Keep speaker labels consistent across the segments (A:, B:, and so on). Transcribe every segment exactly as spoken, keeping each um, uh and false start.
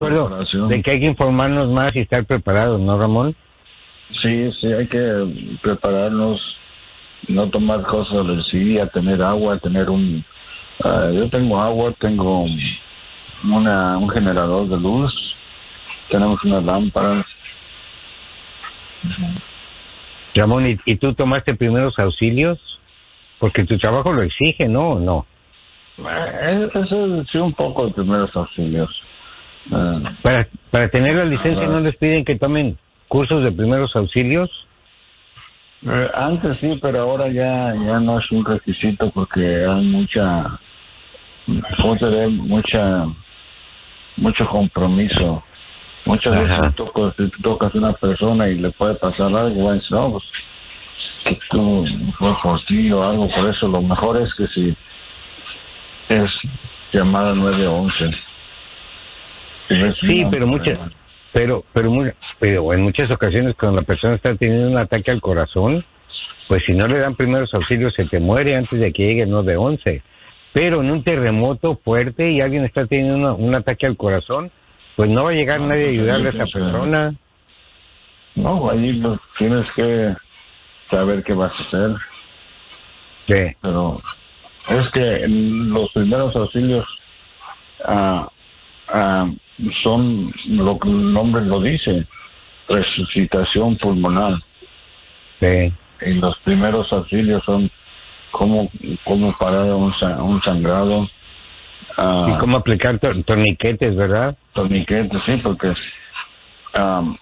A: acuerdo de que hay que informarnos más y estar preparados, ¿no, Ramón?
B: Sí, sí, hay que prepararnos, no tomar cosas del sí, a tener agua, a tener un... Uh, yo tengo agua, tengo una, un generador de luz, tenemos unas lámparas.
A: Ramón, ¿y, ¿y tú tomaste primeros auxilios? Porque tu trabajo lo exige, ¿no? ¿O no?
B: Eh, Eso sí, un poco de primeros auxilios. Uh,
A: para, para tener la licencia, uh, ¿no les piden que tomen cursos de primeros auxilios?
B: Eh, antes sí, pero ahora ya ya no es un requisito porque hay mucha, ¿cómo te diré? mucha, mucho compromiso. Muchas Ajá. veces tú tocas, si tú tocas a una persona y le puede pasar algo, bueno, no, pues, que tú fue por ti o algo, por eso lo mejor es que si es llamada nueve once.
A: Sí, pero muchas, pero, pero, muy, pero en muchas ocasiones cuando la persona está teniendo un ataque al corazón, pues si no le dan primeros auxilios se te muere antes de que llegue el nueve once. Pero en un terremoto fuerte y alguien está teniendo una, un ataque al corazón, pues no va a llegar no, nadie a ayudarle a esa persona.
B: No, ahí lo, tienes que saber qué vas a hacer.
A: Sí.
B: Pero es que los primeros auxilios uh, uh, son lo que el nombre lo dice, resucitación pulmonar.
A: Sí.
B: Y los primeros auxilios son cómo, cómo parar un, un sangrado.
A: Uh, y cómo aplicar tor- torniquetes, ¿verdad?
B: Torniquetes, sí, porque um,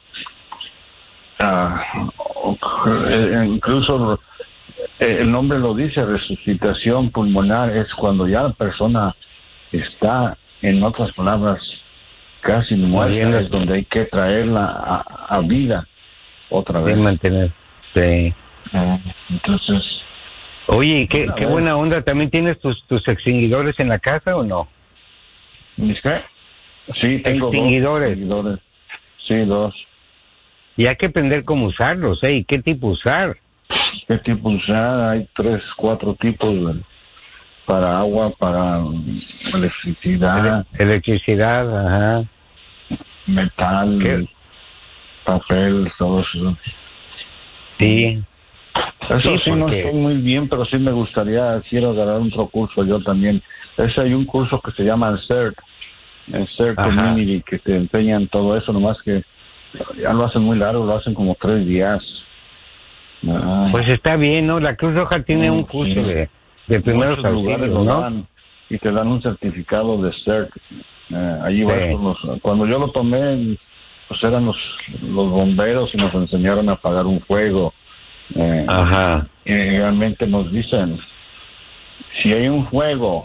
B: uh, incluso el nombre lo dice, resucitación pulmonar, es cuando ya la persona está, en otras palabras, casi muerta, es donde hay que traerla a, a vida otra vez.
A: Sí, mantener, sí.
B: Uh, entonces...
A: Oye, ¿qué, qué buena onda? ¿También tienes tus, tus extinguidores en la casa o no?
B: ¿Mis qué? Sí, tengo
A: extinguidores.
B: dos extinguidores. Sí, dos.
A: Y hay que aprender cómo usarlos, ¿eh? ¿Y qué tipo usar?
B: ¿Qué tipo usar? Hay tres, cuatro tipos de, para agua, para electricidad.
A: Ele- electricidad, ajá.
B: Metal, ¿Qué? papel, todo eso.
A: Sí.
B: Eso sí,
A: sí
B: no
A: porque...
B: estoy muy bien, pero sí me gustaría, quiero agarrar otro curso yo también. Ese hay un curso que se llama el C E R T, el C E R T Ajá. Community, que te enseñan todo eso, nomás que ya lo hacen muy largo, lo hacen como tres días. Ah.
A: Pues está bien, ¿no? La Cruz Roja tiene sí, un curso sí. de, de primeros auxilios, ¿no?
B: Dan, y te dan un certificado de C E R T. Eh, allí sí. vas con los, cuando yo lo tomé, pues eran los, los bomberos y nos enseñaron a apagar un fuego. Eh,
A: Ajá.
B: Y realmente nos dicen, si hay un fuego,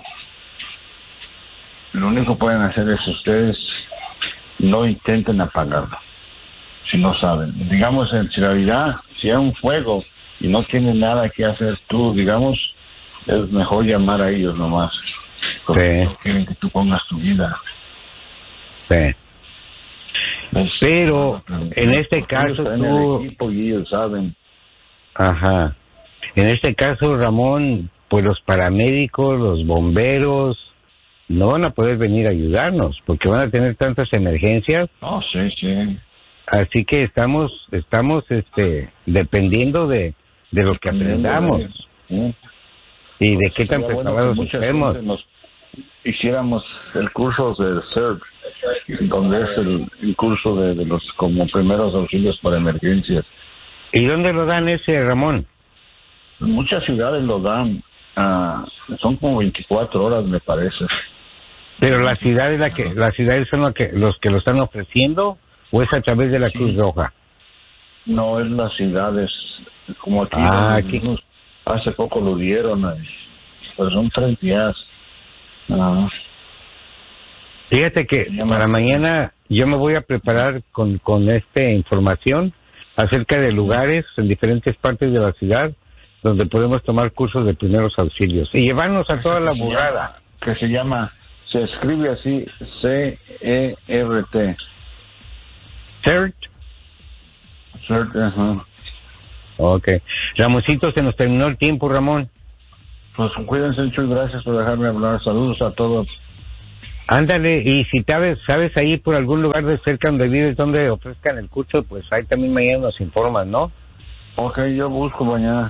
B: lo único que pueden hacer es ustedes no intenten apagarlo, si no saben. Digamos, en realidad, si hay un fuego y no tienes nada que hacer tú, digamos, es mejor llamar a ellos nomás, porque
A: sí.
B: no quieren que tú pongas tu vida.
A: Sí.
B: Es,
A: Pero, en este caso,
B: están
A: tú...
B: en el equipo y ellos saben.
A: Ajá. En este caso, Ramón, pues los paramédicos, los bomberos, no van a poder venir a ayudarnos porque van a tener tantas emergencias.
B: Oh, sí, sí.
A: Así que estamos, estamos, este, dependiendo de, de lo que aprendamos
B: ¿sí?
A: y de qué tan
B: Sería
A: preparados
B: bueno
A: estemos.
B: Nos hiciéramos el curso del C E R T, donde es el, el curso de, de los como primeros auxilios para emergencias.
A: ¿Y dónde lo dan ese, Ramón?
B: Muchas ciudades lo dan, uh, son como veinticuatro horas, me parece.
A: Pero la ciudad es la que, las ciudades son la que, los que lo están ofreciendo, o es a través de la sí. Cruz Roja.
B: No, es las ciudades, como aquí,
A: ah, aquí.
B: hace poco lo dieron, pues son tres días. Uh,
A: Fíjate que para mañana yo me voy a preparar con, con esta información acerca de lugares en diferentes partes de la ciudad donde podemos tomar cursos de primeros auxilios y llevarnos a toda la burrada.
B: Que se llama, se escribe así, C E R T.
A: C E R T.
B: C E R T, ajá.
A: Ok. Ramoncito, se nos terminó el tiempo, Ramón.
B: Pues cuídense mucho y gracias por dejarme hablar. Saludos a todos.
A: Ándale, y si sabes, sabes ahí por algún lugar de cerca donde vives, donde ofrezcan el curso, pues ahí también mañana nos informan, ¿no?
B: Ok, yo busco mañana.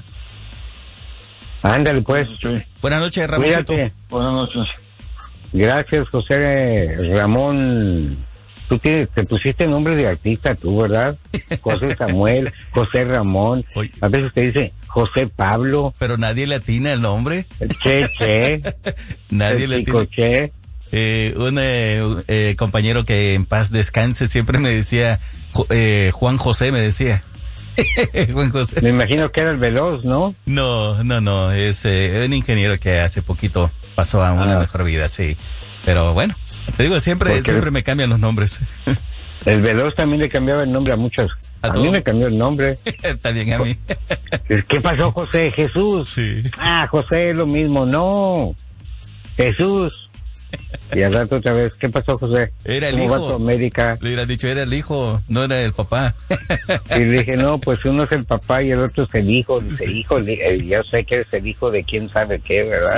A: Ándale, pues.
B: Sí.
C: Buenas noches, Ramón.
A: Cuídate.
B: Buenas noches.
A: Gracias, José Ramón. Tú tienes, te pusiste nombre de artista, tú, ¿verdad? José Samuel, José Ramón.
C: Oye.
A: A veces te dice José Pablo.
C: Pero nadie le atina el nombre.
A: Che, Che.
C: Nadie le
A: Chico
C: atina.
A: Che.
C: Eh, un eh, eh, compañero que en paz descanse siempre me decía, eh, Juan José me decía. Juan José.
A: Me imagino que era el Veloz, ¿no?
C: No, no, no, es eh, un ingeniero que hace poquito pasó a una
A: Ah.
C: mejor vida, sí. Pero bueno, te digo, siempre,
A: Porque-
C: siempre me cambian los nombres.
A: El Veloz también le cambiaba el nombre a muchos.
C: ¿A
A: A, mí
C: todos?
A: me cambió el nombre.
C: También a mí.
A: ¿Qué pasó, José? Jesús.
C: Sí.
A: Ah, José es lo mismo. No. Jesús. Y al rato otra vez, ¿qué pasó, José?
C: Era el
A: ¿Cómo va
C: hijo.
A: tu América?
C: Le hubieras dicho, era el hijo, no era el papá.
A: Y le dije, no, pues uno es el papá y el otro es el hijo. Dice, hijo, li- eh, yo sé que eres el hijo de quién sabe qué, ¿verdad?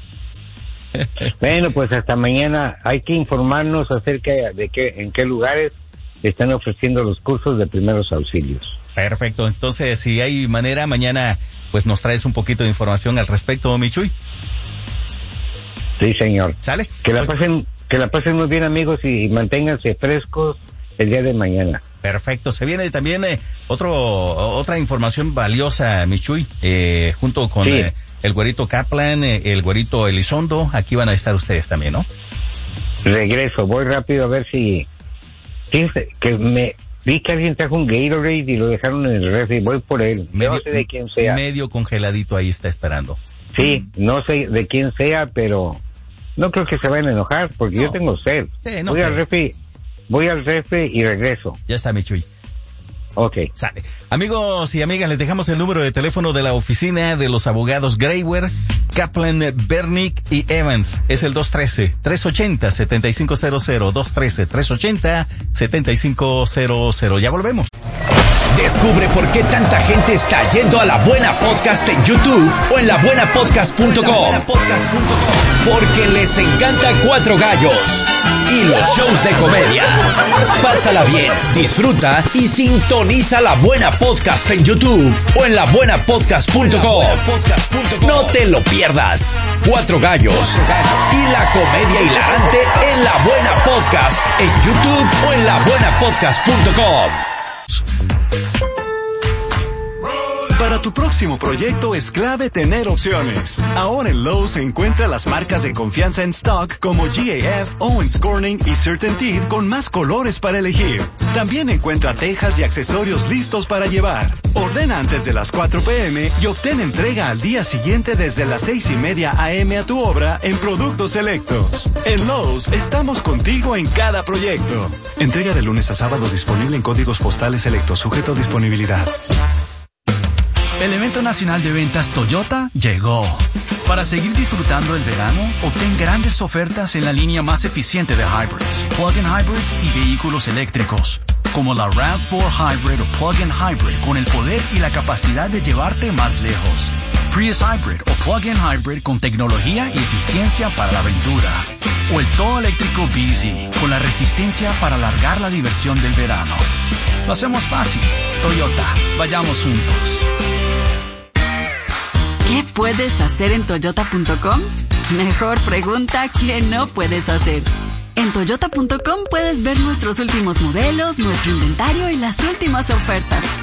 A: Bueno, pues hasta mañana hay que informarnos acerca de qué, en qué lugares están ofreciendo los cursos de primeros auxilios.
C: Perfecto, entonces si hay manera, mañana pues nos traes un poquito de información al respecto, Michuy.
A: Sí, señor.
C: ¿Sale?
A: Que la
C: Pues,
A: pasen, que la pasen muy bien, amigos, y manténganse frescos el día de mañana.
C: perfecto, se viene también eh, otro otra información valiosa, Michuy, eh, junto con
A: Sí.
C: eh, el güerito Kaplan, eh, el güerito Elizondo, aquí van a estar ustedes también, ¿no?
A: Regreso, voy rápido a ver si... ¿Quién se- que me vi que alguien trajo un Gatorade y lo dejaron en el refri, voy por él. no sé de quién sea.
C: medio congeladito ahí está esperando.
A: Sí, no sé de quién sea, pero no creo que se vayan a enojar porque
C: No.
A: yo tengo sed.
C: Sí, no
A: voy al
C: creo.
A: refri, voy al refri y regreso.
C: Ya está, Michuy.
A: Ok.
C: Sale. Amigos y amigas, les dejamos el número de teléfono de la oficina de los abogados Greywer, Kaplan, Bernick y Evans. Es el dos uno tres, tres ocho cero, siete cinco cero cero, dos uno tres, tres ocho cero, siete cinco cero cero. Ya volvemos.
D: Descubre por qué tanta gente está yendo a La Buena Podcast en YouTube o en la buena podcast punto com. Porque les encanta Cuatro Gallos y los shows de comedia. Pásala bien, disfruta y sintoniza La Buena Podcast en YouTube o en la buena podcast punto com. No te lo pierdas. Cuatro Gallos y la comedia hilarante en La Buena Podcast en YouTube o en la buena podcast punto com.
E: Para tu próximo proyecto es clave tener opciones. Ahora en Lowe's encuentra las marcas de confianza en stock como G A F, Owens Corning y CertainTeed con más colores para elegir. También encuentra tejas y accesorios listos para llevar. Ordena antes de las cuatro p m y obtén entrega al día siguiente desde las seis y media a m a tu obra en productos selectos. En Lowe's estamos contigo en cada proyecto. Entrega de lunes a sábado disponible en códigos postales selectos, sujeto a disponibilidad.
F: El evento nacional de ventas Toyota llegó. Para seguir disfrutando el verano, obtén grandes ofertas en la línea más eficiente de hybrids, plug-in hybrids y vehículos eléctricos, como la RAV cuatro Hybrid o plug-in hybrid con el poder y la capacidad de llevarte más lejos. Prius Hybrid o plug-in hybrid con tecnología y eficiencia para la aventura. O el todo eléctrico B Z con la resistencia para alargar la diversión del verano. Lo hacemos fácil. Toyota, vayamos juntos.
G: ¿Qué puedes hacer en toyota punto com? Mejor pregunta, ¿qué no puedes hacer? En toyota punto com puedes ver nuestros últimos modelos, nuestro inventario y las últimas ofertas.